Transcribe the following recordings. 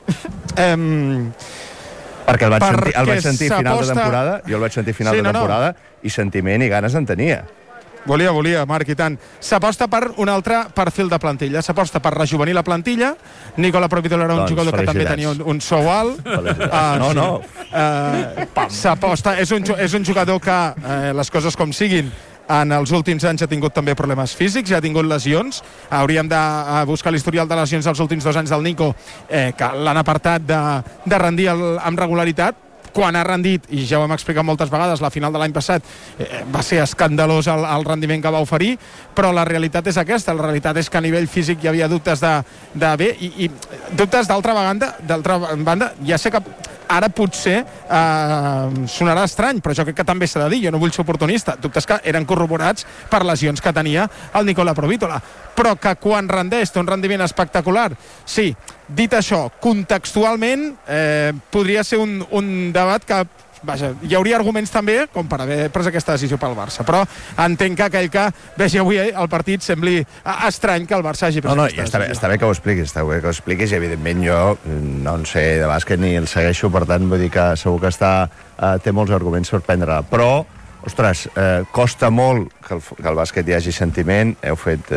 Perquè el vaig sentir final de temporada, jo el vaig sentir final de temporada i sentiment i ganes en tenia. Volia, Marc, i tant. S'aposta per un altre perfil de plantilla. S'aposta per rejuvenir la plantilla. Nicola Provitola era un jugador que també tenia un sou alt. S'aposta... És un jugador que, les coses com siguin, en els últims anys ha tingut també problemes físics, ja ha tingut lesions. Hauríem de buscar l'historial de lesions dels últims 2 anys del Nico, que l'han apartat de rendir amb regularitat. Quan ha rendit, i ja ho hem explicat moltes vegades, la final de l'any passat va ser escandalós el rendiment que va oferir, però la realitat és aquesta. La realitat és que a nivell físic hi havia dubtes de bé, i dubtes d'altra banda, ja sé que ara potser sonarà estrany, però jo crec que també s'ha de dir, jo no vull ser oportunista, dubtes que eren corroborats per lesions que tenia el Nicola Provitola, però que quan rendeix té un rendiment espectacular, sí. Dit això, contextualment podria ser un debat que, vaja, hi hauria arguments també com per haver pres aquesta decisió pel Barça, però entenc que aquell que vegi avui el partit sembli estrany que el Barça hagi pres aquesta decisió. Està bé que ho expliquis, i evidentment jo no en sé de bàsquet ni el segueixo, per tant vull dir que segur que té molts arguments per prendre-la, però ostres, costa molt que el bàsquet hi hagi sentiment. Heu fet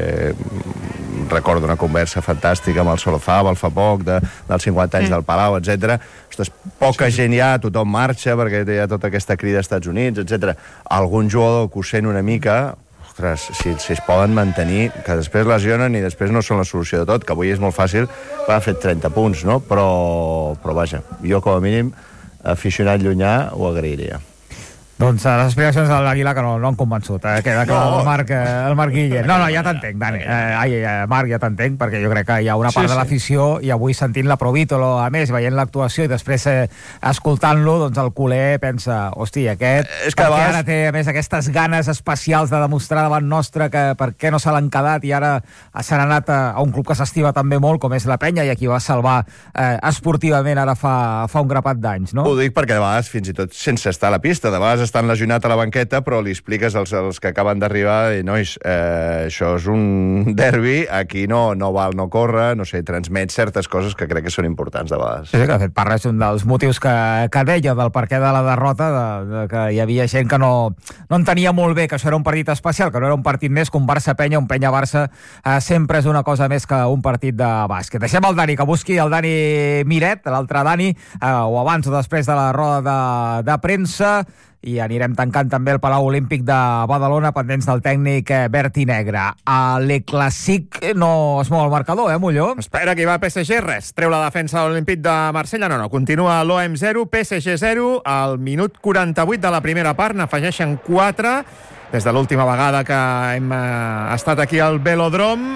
recordo una conversa fantàstica amb el Sorozabal fa poc, dels 50 anys del Palau, etc. Ostres, poca gent hi ha, tothom marxa perquè hi ha tota aquesta crida als Estats Units, etc. Algun jugador que ho sent una mica, ostres, si es poden mantenir, que després lesionen i després no són la solució de tot, que avui és molt fàcil, ha fet 30 punts, no? Però vaja, jo com a mínim, aficionat llunyà, ho agrairia. Doncs les explicacions de l'Aguilar que no han convençut, queda clar el Marc Guillén. No, ja t'entenc, Dani. Marc, ja t'entenc, perquè jo crec que hi ha una part de l'afició, i avui sentint la Provitola, a més, veient l'actuació i després escoltant-lo, doncs el culer pensa, hosti, perquè ara té, a més, aquestes ganes especials de demostrar davant nostre que per què no se l'han quedat i ara s'han anat a un club que s'estima també molt, com és la Penya, i aquí va salvar esportivament ara fa un grapat d'anys, no? Ho dic perquè de vegades, fins i tot sense estar a la pista, de vegades estan lesionat a la banqueta, però li expliques als que acaben d'arribar, i nois, això és un derbi, aquí no val no córrer, no sé, transmet certes coses que crec que són importants de vegades. Sí, que de fet parla, és un dels motius que deia del perquè de la derrota, que hi havia gent que no entenia molt bé que això era un partit especial, que no era un partit més que un Barça-Penya, un Penya-Barça sempre és una cosa més que un partit de bàsquet. Deixem el Dani, que busqui el Dani Miret, l'altre Dani, o abans o després de la roda de premsa, i anirem tancant també el Palau Olímpic de Badalona, pendents del tècnic verd i negre. A l'Eclàssic no es mou el marcador, Molló? Espera que hi va PSG, res. Treu la defensa de l'Olímpic de Marsella, no. Continua l'OM 0, PSG 0, al minut 48 de la primera part, n'afegeixen 4, des de l'última vegada que hem estat aquí al Velodrom,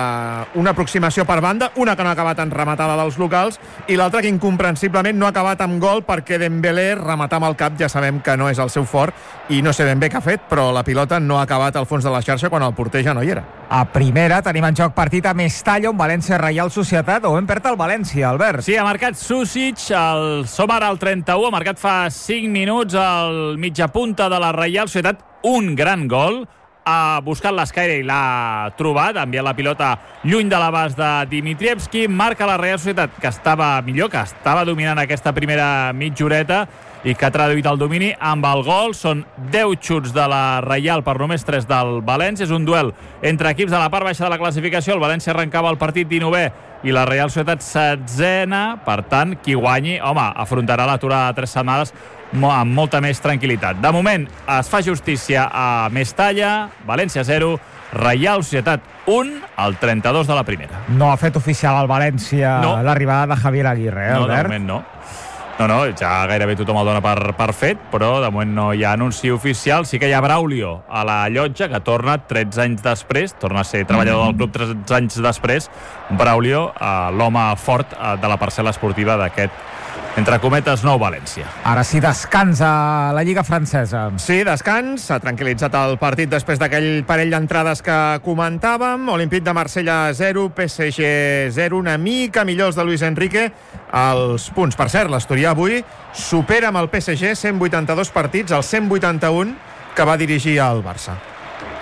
una aproximació per banda, una que no ha acabat en rematada dels locals i l'altra que incomprensiblement no ha acabat amb gol perquè Dembélé rematar amb el cap ja sabem que no és el seu fort i no sé ben bé què ha fet, però la pilota no ha acabat al fons de la xarxa quan el porter ja no hi era. A primera tenim en joc partit a Mestalla, on València Reial Societat, o hem perd el València, Albert. Sí, ha marcat Susic, som ara al 31, ha marcat fa 5 minuts el mitja punta de la Reial Societat, un gran gol, ha buscat l'escaire i l'ha trobat, ha enviat la pilota lluny de l'abast de Dimitrievski, marca la Reial Societat, que estava millor, que estava dominant aquesta primera mitja horeta i que ha traduït el domini amb el gol. Són 10 xuts de la Reial per només 3 del València. És un duel entre equips de la part baixa de la classificació. El València arrencava el partit 19è i la Reial Societat 16a. Per tant, qui guanyi, afrontarà l'aturada de 3 setmanes amb molta més tranquil·litat. De moment es fa justícia a Mestalla, València 0, Reial Societat 1, al 32 de la primera. No ha fet oficial al València l'arribada de Javier Aguirre, No, Albert? de moment no. No, ja gairebé tothom el dona per fet, però de moment no hi ha anunci oficial. Sí que hi ha Braulio a la llotja, que torna 13 anys després, torna a ser treballador del club 13 anys després. Braulio, l'home fort de la parcel·la esportiva d'aquest, entre cometes, nou València. Ara sí, descans a la Lliga francesa. Sí, descans, s'ha tranquil·litzat el partit després d'aquell parell d'entrades que comentàvem. Olímpic de Marsella 0, PSG 0, una mica millors de Luis Enrique. Els punts, per cert, l'Asturià avui supera amb el PSG 182 partits, els 181 que va dirigir al Barça.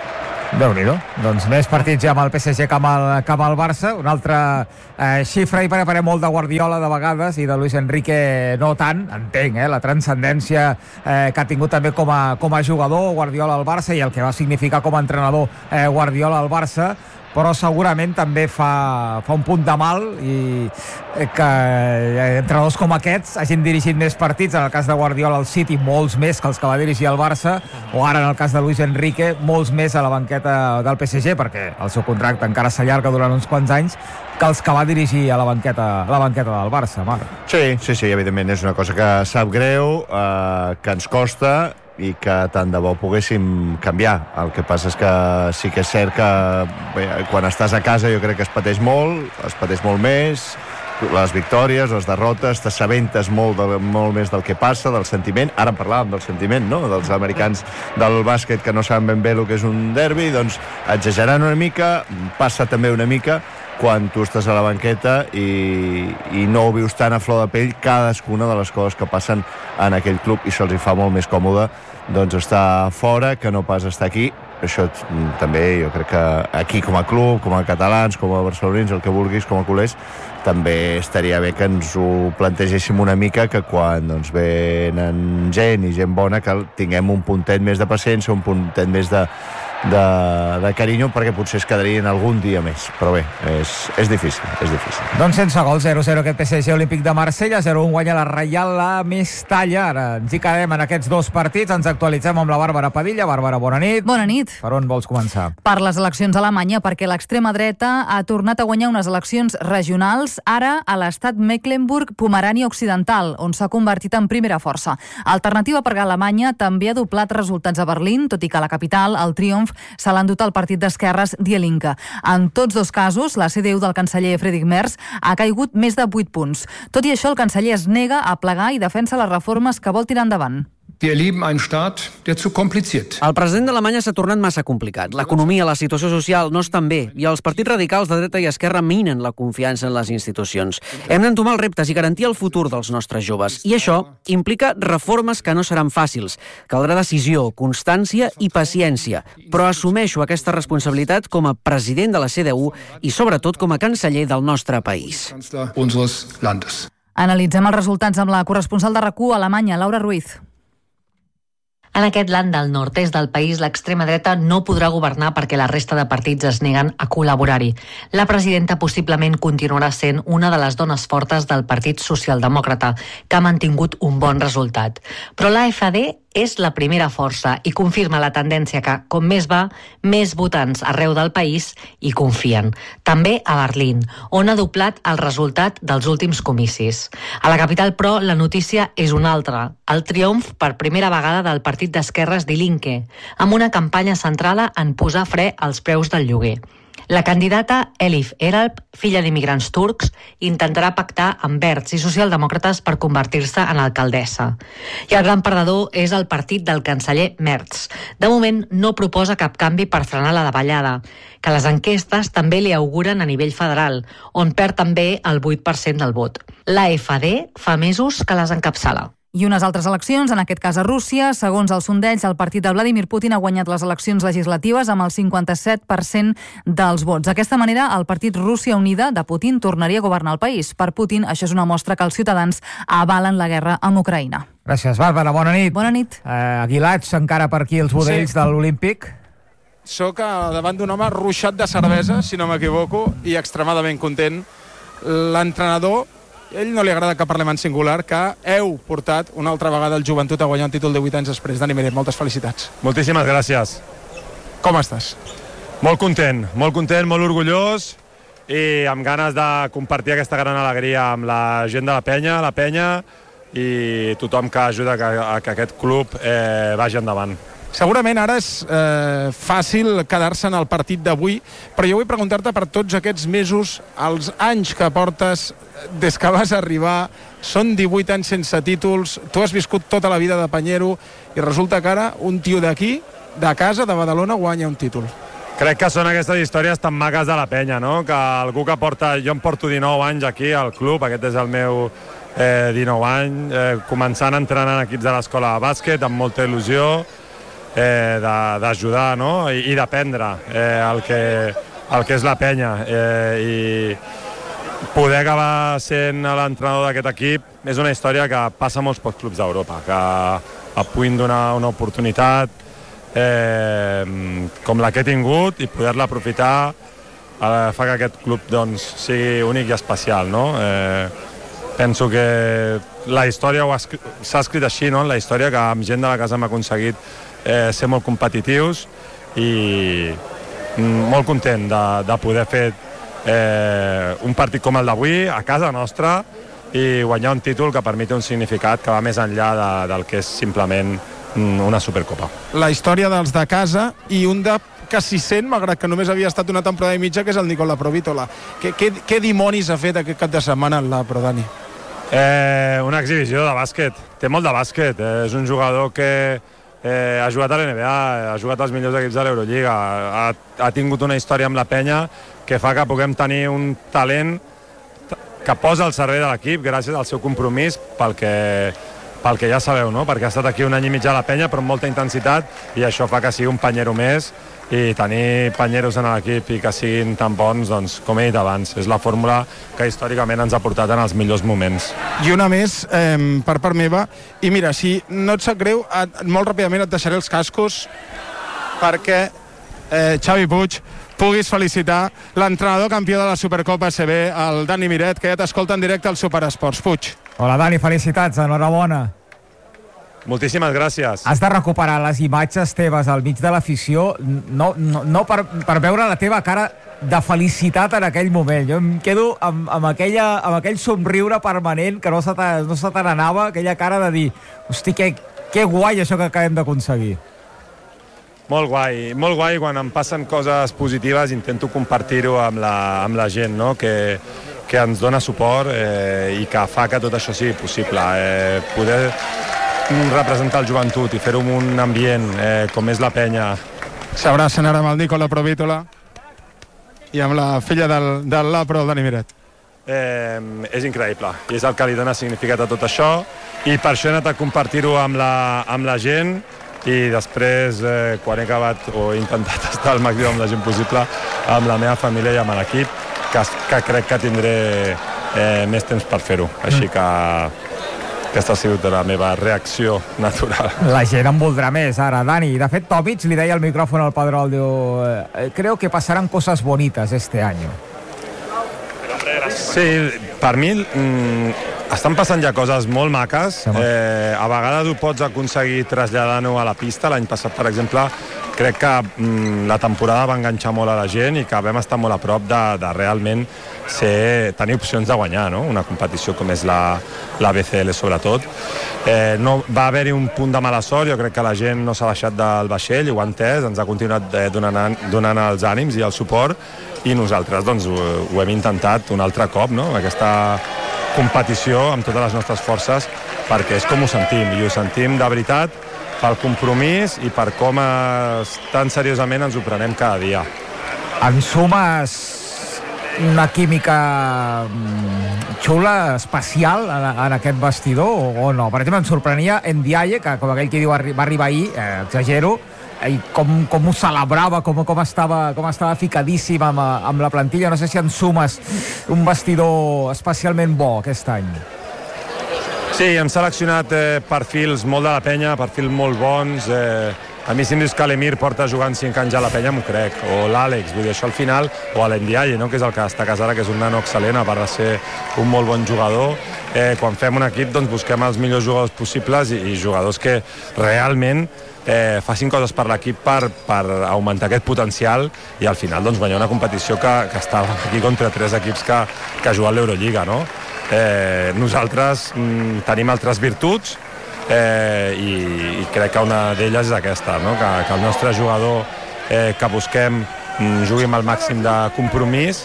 Déu-n'hi-do. Doncs més partits ja amb el PSG que amb el Barça. Una altra xifra, i parlarem molt de Guardiola de vegades i de Luis Enrique no tant, entenc, la transcendència que ha tingut també com a jugador Guardiola al Barça i el que va significar com a entrenador Guardiola al Barça, però segurament també fa un punt de mal i que entrenadors com aquests hagin dirigit més partits, en el cas de Guardiola al City molts més que els que va dirigir el Barça, o ara en el cas de Luis Enrique molts més a la banqueta del PSG, perquè el seu contracte encara s'allarga durant uns quants anys, que els que va dirigir a la banqueta del Barça, Marc. Sí, evidentment és una cosa que sap greu, que ens costa i que tant de bo poguéssim canviar. El que passa és que sí que és cert que quan estàs a casa jo crec que es pateix molt més, les victòries, les derrotes, t'assabentes molt més del que passa, del sentiment. Ara en parlàvem del sentiment, no?, dels americans del bàsquet que no saben ben bé el que és un derbi, doncs exagerant una mica, passa també una mica quan tu estàs a la banqueta i no ho vius tan a flor de pell cadascuna de les coses que passen en aquell club, i se'ls fa molt més còmode doncs estar fora que no pas estar aquí. Això també jo crec que aquí com a club, com a catalans, com a barcelonins, el que vulguis, com a culers, també estaria bé que ens ho plantegéssim una mica, que quan doncs, venen gent i gent bona que tinguem un puntet més de paciència, un puntet més de carinyo, perquè potser es quedarien algun dia més, però bé, és difícil. Doncs sense gol, 0-0 aquest PSG Olímpic de Marsella, 0-1 guanya la Reial a Mestalla. Ara ens hi quedem en aquests dos partits, ens actualitzem amb la Bàrbara Padilla. Bàrbara, bona nit. Bona nit. Per on vols començar? Per les eleccions a Alemanya, perquè l'extrema dreta ha tornat a guanyar unes eleccions regionals, ara a l'estat Mecklenburg-Pomerània Occidental, on s'ha convertit en primera força. Alternativa per Alemanya també ha doblat resultats a Berlín, tot i que a la capital, el triomf se l'ha endut el partit d'esquerres Die Linke. En tots dos casos, la CDU del canceller Friedrich Merz ha caigut més de 8 punts. Tot i això, el canceller es nega a plegar i defensa les reformes que vol tirar endavant. Wir erleben einen Staat, der zu kompliziert. El president d'Alemanya s'ha tornat massa complicat. L'economia, la situació social no estan bé i els partits radicals de dreta i esquerra minen la confiança en les institucions. Hem d'entomar els reptes i garantir el futur dels nostres joves. I això implica reformes que no seran fàcils. Caldrà decisió, constància i paciència. Però assumeixo aquesta responsabilitat com a president de la CDU i sobretot com a canceller del nostre país. Analitzem els resultats amb la corresponsal de RAC1 a Alemanya, Laura Ruiz. En aquest land del nord-est del país, l'extrema dreta no podrà governar perquè la resta de partits es neguen a col·laborar-hi. La presidenta possiblement continuarà sent una de les dones fortes del Partit Socialdemòcrata, que ha mantingut un bon resultat. Però l'AfD és la primera força i confirma la tendència que, com més va, més votants arreu del país hi confien. També a Berlín, on ha doblat el resultat dels últims comicis. A la capital, però, la notícia és una altra. El triomf per primera vegada del partit d'esquerres Die Linke, amb una campanya centrada en posar fre als preus del lloguer. La candidata Elif Eralp, filla d'immigrants turcs, intentarà pactar amb verds i socialdemòcrates per convertir-se en alcaldessa. I el gran perdedor és el partit del canceller Merz. De moment no proposa cap canvi per frenar la davallada, que les enquestes també li auguren a nivell federal, on perd també el 8% del vot. L'AfD fa mesos que les encapçala. I unes altres eleccions, en aquest cas a Rússia. Segons els sondeig, el partit de Vladimir Putin ha guanyat les eleccions legislatives amb el 57% dels vots. D'aquesta manera, el partit Rússia Unida de Putin tornaria a governar el país. Per Putin, això és una mostra que els ciutadans avalen la guerra amb Ucraïna. Gràcies, Bàrbara. Bona nit. Bona nit. Aguilats, encara per aquí els budells de l'Olímpic. Soc davant d'un home ruixat de cervesa, si no m'equivoco, i extremadament content. L'entrenador, ell no li agrada que parlem en singular, que heu portat una altra vegada el Joventut a guanyar un títol de 8 anys després. Dani Meret, moltes felicitats. Moltíssimes gràcies. Com estàs? Molt content, molt orgullós i amb ganes de compartir aquesta gran alegria amb la gent de la penya i tothom que ajuda a que aquest club vagi endavant. Segurament ara és fàcil quedar-se en el partit d'avui, però jo vull preguntar-te per tots aquests mesos, els anys que portes des que vas arribar. Són 18 anys sense títols, tu has viscut tota la vida de panyero i resulta que ara un tio d'aquí, de casa, de Badalona, guanya un títol. Crec que són aquestes històries tan maques de la penya, no? Que algú que porta... Jo em porto 19 anys aquí al club, aquest és el meu 19 anys, començant entrenant equips de l'escola de bàsquet amb molta il·lusió, d'ajudar, no? I d'aprendre el que és la penya. I poder acabar sent l'entrenador d'aquest equip és una història que passa a molts pocs clubs d'Europa, que et puguin donar una oportunitat com la que he tingut i poder-la aprofitar fa que aquest club doncs, sigui únic i especial, no? Penso que la història s'ha escrit així, no? La història que amb gent de la casa hem aconseguit ser molt competitius i molt content de poder fer un partit com el d'avui a casa nostra i guanyar un títol que permeti un significat que va més enllà del que és simplement una Supercopa. La història dels de casa i un de que s'hi sent, malgrat que només havia estat una temporada i mitja, que és el Nicola Provítola. Què dimonis ha fet aquest cap de setmana la Pro, Dani? Una exhibició de bàsquet. Té molt de bàsquet. És un jugador que ha jugat a l'NBA, ha jugat als millors equips de l'Eurolliga, ha tingut una història amb la penya que fa que puguem tenir un talent que posa al servei de l'equip gràcies al seu compromís pel que ja sabeu, no? Perquè ha estat aquí un any i mig a la penya però amb molta intensitat i això fa que sigui un panyero més i tenir panyeros en l'equip i que siguin tan bons, doncs, com he dit abans, és la fórmula que històricament ens ha portat en els millors moments. I una més, per part meva, i mira, si no et sap greu, molt ràpidament et deixaré els cascos perquè Xavi Puig puguis felicitar l'entrenador campió de la Supercopa ACB, el Dani Miret, que ja t'escolta en directe al Superesports. Puig. Hola, Dani, felicitats, enhorabona. Moltíssimes gràcies. Has de recuperar les imatges teves al mig de l'afició, no per veure la teva cara de felicitat en aquell moment. Jo em quedo amb aquell somriure permanent que no se te n'anava, aquella cara de dir, hosti, que guai això que acabem d'aconseguir. Molt guai, quan em passen coses positives intento compartir-ho amb la gent, no? que ens dona suport i que fa que tot això sigui possible. Poder representar el joventut i fer-ho en un ambient com és la penya. S'abracen ara amb el Nicola Provítola i amb la filla del Lapro, el Dani Miret. És increïble i és el que li dona significat a tot això i per això he anat a compartir-ho amb la gent i després, quan he acabat o he intentat estar al màxim amb la gent possible, amb la meva família i amb l'equip, que crec que tindré més temps per fer-ho. Així que aquesta ha sigut la meva reacció natural. La gent en voldrà més ara, Dani. De fet, Topic li deia al micròfon al Pedrol, diu, creo que pasarán cosas bonitas este año. Sí, per mi estan passant ja coses molt maques. A vegades ho pots aconseguir traslladant-ho a la pista. L'any passat, per exemple, crec que la temporada va enganxar molt a la gent i que vam estar molt a prop de realment tenir opcions de guanyar, no? Una competició com és la BCL, sobretot. No va haver-hi un punt de mala sort, jo crec que la gent no s'ha baixat del vaixell i ho ha entès, ens ha continuat donant els ànims i el suport i nosaltres doncs ho hem intentat un altre cop, no? Aquesta competició amb totes les nostres forces, perquè és com ho sentim, i ho sentim de veritat pel compromís i per com tan seriosament ens ho prenem cada dia. En sumes una química xula, especial en aquest vestidor o no? Per exemple, em sorprenia Ndiaye, que com aquell que diu va arribar ahir, exagero, i com ho celebrava, com estava ficadíssim amb la plantilla. No sé si en sumes un vestidor especialment bo aquest any. Sí, hem seleccionat perfils molt de la penya, perfils molt bons. A mi si em dius que l'Emir porta jugant 5 anys a la penya, m'ho crec. O l'Àlex, vull dir, això al final, o l'Ndiaye, no? Que és el que està a casa ara, que és un nano excel·lent, a part de ser un molt bon jugador. Quan fem un equip, doncs busquem els millors jugadors possibles i jugadors que realment facin coses per l'equip per augmentar aquest potencial i al final doncs guanyar una competició que està aquí contra 3 equips que juguen l'Eurolliga, no? Nosaltres tenim altres virtuts i crec que una d'elles és aquesta, no? Que el nostre jugador que busquem jugui amb el màxim de compromís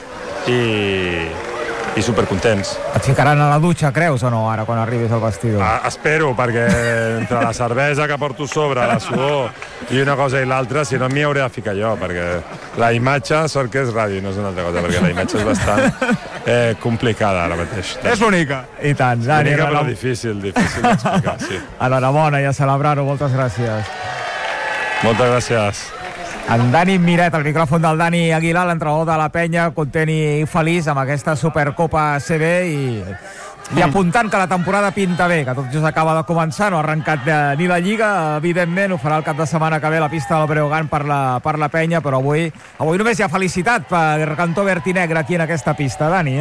i supercontents. Et ficaran a la dutxa, creus, o no, ara, quan arribis al vestidor? Espero, perquè entre la cervesa que porto sobre, la sudor i una cosa i l'altra, si no m'hi hauré de ficar jo, perquè la imatge, sort que és ràdio, no és una altra cosa, perquè la imatge és bastant complicada ara mateix. És bonica. I tant, Dani. Bonica, però difícil d'explicar, sí. Enhorabona i a celebrar-ho, moltes gràcies. Moltes gràcies. En Dani Miret, el micròfon del Dani Aguilar, l'entrenador de la Penya, content i feliç amb aquesta Supercopa CB i apuntant que la temporada pinta bé, que tot just acaba de començar, no ha arrencat ni la Lliga, evidentment, ho farà el cap de setmana que ve la pista del Breogán per la Penya, però avui només hi ha felicitat per cantó verd i negre aquí en aquesta pista, Dani,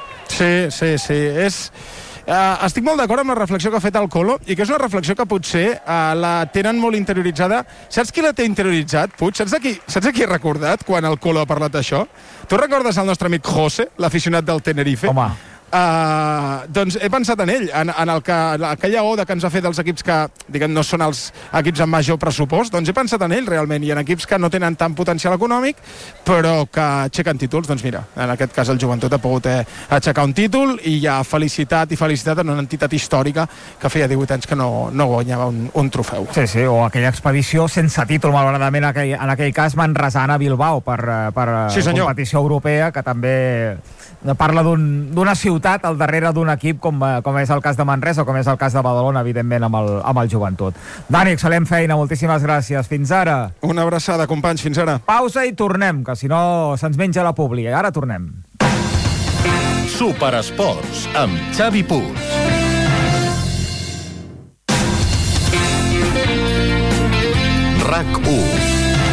Sí. Estic molt d'acord amb la reflexió que ha fet el Colo i que és una reflexió que potser la tenen molt interioritzada. Saps qui la té interioritzat, Puig? Saps a qui he recordat quan el Colo ha parlat d'això? Tu recordes el nostre amic José, l'aficionat del Tenerife? Home. Doncs he pensat en ell, en aquella oda que ens ha fet dels equips que, diguem, no són els equips amb major pressupost, doncs he pensat en ell realment, i en equips que no tenen tant potencial econòmic, però que aixequen títols. Doncs mira, en aquest cas el Joventut ha pogut aixecar un títol i hi ha felicitat en una entitat històrica que feia 18 anys que no guanyava un trofeu. Sí, o aquella expedició sense títol, malauradament, en aquell cas manresana a Bilbao per competició europea, que també parla d'una ciutat al darrere d'un equip com és el cas de Manresa o com és el cas de Badalona, evidentment, amb el Joventut. Dani, excel·lent feina, moltíssimes gràcies. Fins ara. Una abraçada, companys, fins ara. Pausa i tornem, que si no se'ns menja la publi. Ara tornem. Superesports, amb Xavi Puig. RAC1.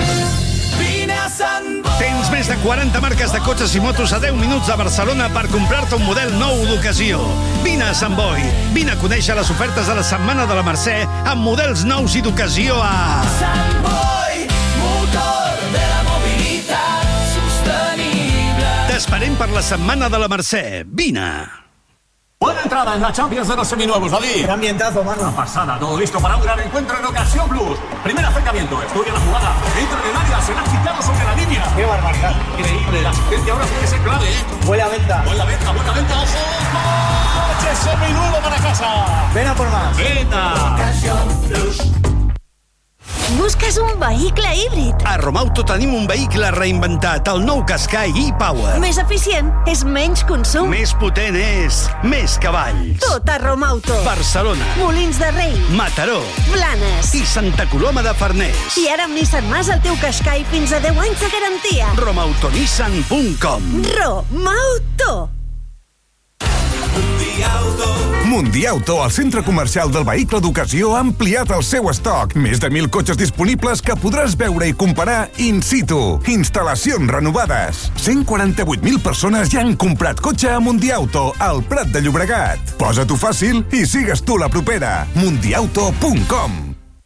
Tens més de 40 marques de cotxes i motos a 10 minuts a Barcelona per comprar-te un model nou d'ocasió. Vine a Sant Boi. Vine a conèixer les ofertes de la Setmana de la Mercè amb models nous i d'ocasió a... Sant Boi, motor de la mobilitat sostenible. T'esperem per la Setmana de la Mercè. Vine. Buena entrada en la Champions de los seminuevos, David. Gran ambientazo, mano. Una pasada, todo listo para un gran encuentro en Ocasión Plus. Primer acercamiento, estudia la jugada. Entra en el área, será quitado sobre la línea. ¡Qué barbaridad! Increíble, la asistencia ahora puede ser clave, ¿eh? Buena venta. Buena venta, ¡ojo! ¡Coche seminuevo para casa! Ven a por más. ¡Venta! Ocasión Plus. Busques un vehicle híbrid. A Romauto tenim un vehicle reinventat, el nou Qashqai e-Power. Més eficient és menys consum. Més potent és més cavalls. Tot a Romauto. Barcelona. Molins de Rei. Mataró. Blanes. I Santa Coloma de Farners. I ara amb Nissan Mas el teu Qashqai fins a 10 anys de garantia. Romautonissan.com. Romauto. Mundiauto, el centre comercial del vehicle d'ocasió, ha ampliat el seu estoc. Més de 1.000 cotxes disponibles que podràs veure i comparar in situ. Instal·lacions renovades. 148.000 persones ja han comprat cotxe a Mundiauto, al Prat de Llobregat. Posa-t'ho fàcil i sigues tu la propera. Mundiauto.com.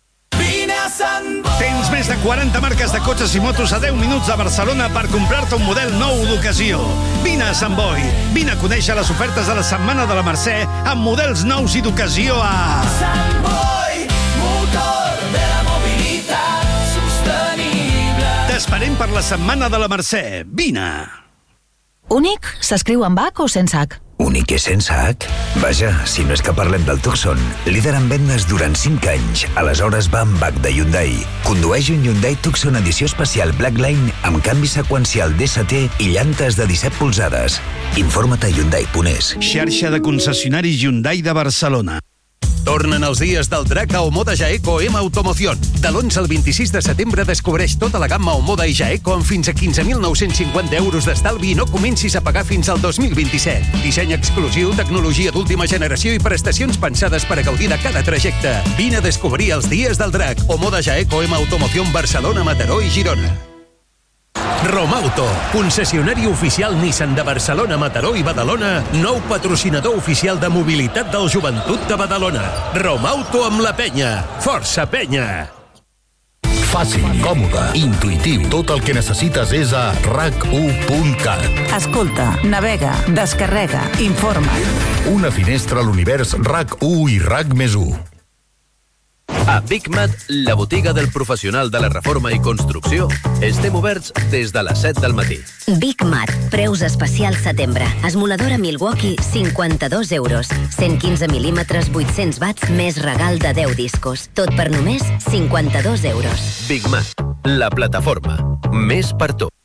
Tens més de 40 marques de cotxes i motos a 10 minuts de Barcelona per comprar-te un model nou d'ocasió. Vine a Sant Boi. Vine a conèixer les ofertes de la Setmana de la Mercè amb models nous i d'ocasió a... Sant Boi, motor de la mobilitat sostenible. T'esperem per la Setmana de la Mercè. Vine. Únic s'escriu amb H o sense H? Únic és sense H? Vaja, si no és que parlem del Tucson, líder en vendes durant 5 anys. Aleshores va amb H de Hyundai. Condueix un Hyundai Tucson edició especial Blackline amb canvi seqüencial DST i llantes de 17 polzades. Informa't a Hyundai.es. Xarxa de concessionaris Hyundai de Barcelona. Tornen els dies del drac a Omoda Jaeco M Automoción. De l'11 al 26 de setembre descobreix tota la gamma Omoda i Jaeco amb fins a 15.950 euros d'estalvi i no comencis a pagar fins al 2027. Disseny exclusiu, tecnologia d'última generació i prestacions pensades per a gaudir de cada trajecte. Vine a descobrir els dies del drac. Omoda Jaeco M Automoción Barcelona, Mataró i Girona. Romauto, concessionari oficial Nissan de Barcelona, Mataró i Badalona, nou patrocinador oficial de mobilitat del Joventut de Badalona. Romauto amb la penya. Força penya! Fàcil, còmode, intuïtiu. Tot el que necessites és a RAC1.cat. Escolta, navega, descarrega, informa't. Una finestra a l'univers RAC1 i RAC+1. A Big Mat, la botiga del professional de la reforma i construcció, estem oberts des de les 7 del matí. Big Mat, preus especial setembre. Esmoladora Milwaukee, 52 euros. 115 mil·límetres, 800 watts, més regal de 10 discos. Tot per només 52 euros. Big Mat, la plataforma. Més per tot.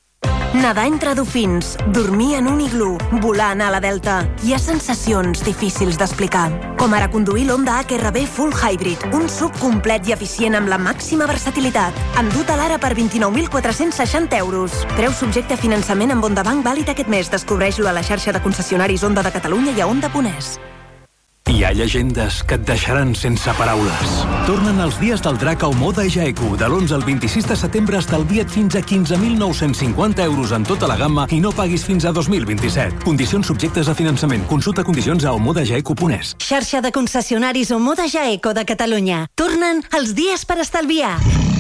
Nedar entre dofins, dormir en un iglú, volar a la Delta. Hi ha sensacions difícils d'explicar. Com ara conduir l'Honda HRV Full Hybrid, un SUV complet i eficient amb la màxima versatilitat. Endut a l'ara per 29.460 euros. Preu subjecte a finançament amb Honda Bank vàlid aquest mes. Descobreix-lo a la xarxa de concessionaris Honda de Catalunya i a Honda.es. Hi ha llegendes que et deixaran sense paraules. Tornen els dies del drac a Omoda i Jaeco. De l'11 al 26 de setembre estalvia't fins a 15.950 euros en tota la gamma i no paguis fins a 2027. Condicions subjectes a finançament. Consulta condicions a omodajaeco.es. Xarxa de concessionaris Omoda Jaeco de Catalunya. Tornen els dies per estalviar.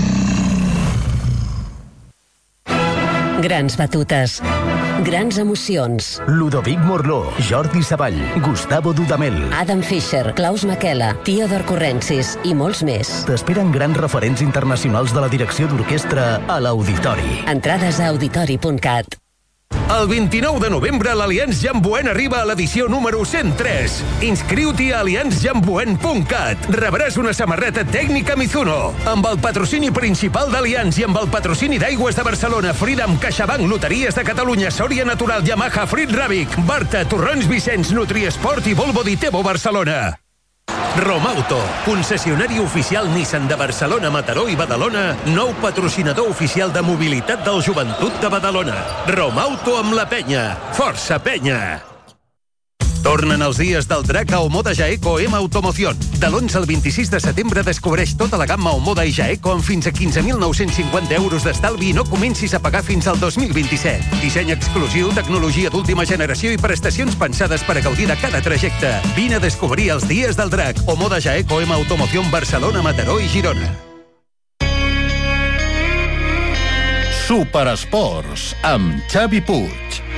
Grans batutes. Grans emocions. Ludovic Morló, Jordi Savall, Gustavo Dudamel, Adam Fischer, Klaus Makela, Theodor Currencis i molts més. T'esperen grans referents internacionals de la direcció d'orquestra a l'Auditori. Entrades a auditori.cat. El 29 de novembre l'Allianz Jamboen arriba a l'edició número 103. Inscriu-t'hi a allianzjamboen.cat. Rebràs una samarreta tècnica Mizuno. Amb el patrocini principal d'Allianz i amb el patrocini d'Aigües de Barcelona, Freedom, CaixaBank, Loteries de Catalunya, Sòria Natural, Yamaha, Frit Ràbic, Barta, Torrons Vicenç, Nutriesport i Volvo Ditebo Barcelona. Romauto, concessionari oficial Nissan de Barcelona, Mataró i Badalona, nou patrocinador oficial de mobilitat del Joventut de Badalona. Romauto amb la penya. Força penya! Tornen els dies del drac a Omoda Jaeco M Automoción. De l'11 al 26 de setembre descobreix tota la gamma Omoda i Jaeco amb fins a 15.950 euros d'estalvi i no comencis a pagar fins al 2027. Disseny exclusiu, tecnologia d'última generació i prestacions pensades per a gaudir de cada trajecte. Vine a descobrir els dies del drac. Omoda Jaeco M Automoción Barcelona, Mataró i Girona. Superesports amb Xavi Puig.